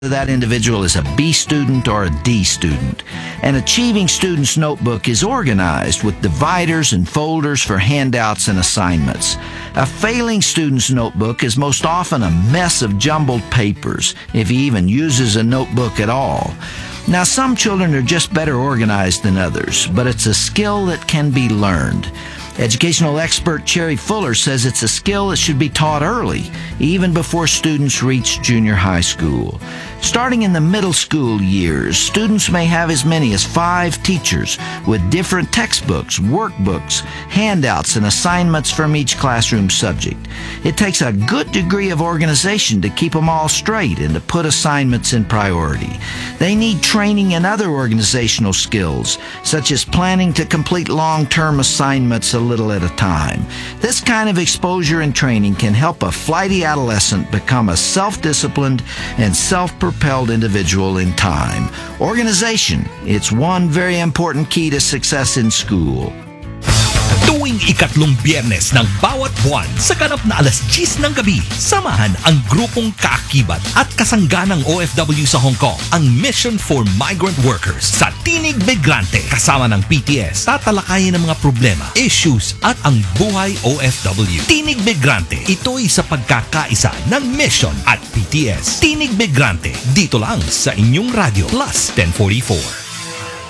that individual is a B student or a D student. An achieving student's notebook is organized with dividers and folders for handouts and assignments. A failing student's notebook is most often a mess of jumbled papers, if he even uses a notebook at all. Now, some children are just better organized than others, but it's a skill that can be learned. Educational expert Cherry Fuller says it's a skill that should be taught early, even before students reach junior high school. Starting in the middle school years, students may have as many as 5 teachers with different textbooks, workbooks, handouts, and assignments from each classroom subject. It takes a good degree of organization to keep them all straight and to put assignments in priority. They need training in other organizational skills, such as planning to complete long-term assignments a little at a time. This kind of exposure and training can help a flighty adolescent become a self-disciplined and self-propelled individual in time. Organization, it's one very important key to success in school. Tuwing ikatlong biyernes ng bawat buwan sa ganap na 10:00 ng gabi, samahan ang grupong kaakibat at kasangganang OFW sa Hong Kong, ang Mission for Migrant Workers sa Tinig Migrante. Kasama ng PTS, tatalakayin ang mga problema, issues at ang buhay OFW. Tinig Migrante, ito'y sa pagkakaisa ng Mission at PTS. Tinig Migrante, dito lang sa inyong radyo plus 1044.